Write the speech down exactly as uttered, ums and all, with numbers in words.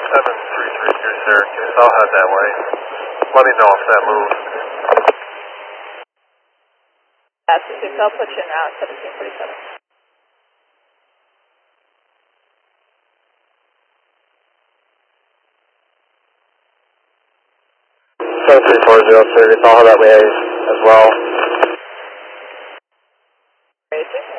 seven three three two Syracuse, I'll head that way. Let me know if that moves. That's six, I'll put you in now at seventeen forty-seven. seven three four zero Syracuse, I'll head that way as well. Racing.